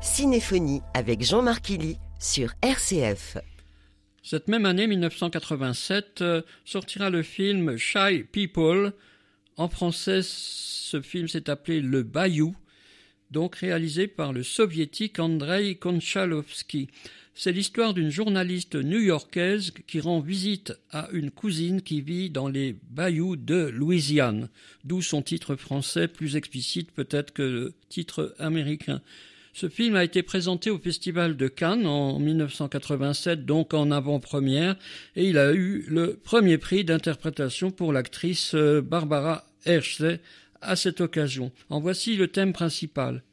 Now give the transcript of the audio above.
Cinéphonie avec Jean-Marc Illy sur RCF. Cette même année, 1987, sortira le film Shy People. En français, ce film s'est appelé Le Bayou, donc réalisé par le soviétique Andrei Konchalovsky. C'est l'histoire d'une journaliste new-yorkaise qui rend visite à une cousine qui vit dans les bayous de Louisiane, d'où son titre français plus explicite peut-être que le titre américain. Ce film a été présenté au Festival de Cannes en 1987, donc en avant-première, et il a eu le premier prix d'interprétation pour l'actrice Barbara Hershey à cette occasion. En voici le thème principal.